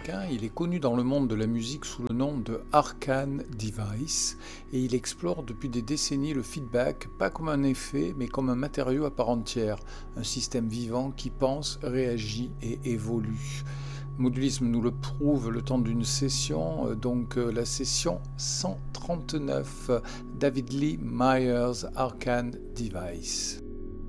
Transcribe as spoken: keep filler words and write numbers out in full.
américain. Il est connu dans le monde de la musique sous le nom de Arcane Device et il explore depuis des décennies le feedback, pas comme un effet, mais comme un matériau à part entière, un système vivant qui pense, réagit et évolue. Modulisme nous le prouve le temps d'une session, donc la session cent trente-neuf, David Lee Myers, Arcane Device.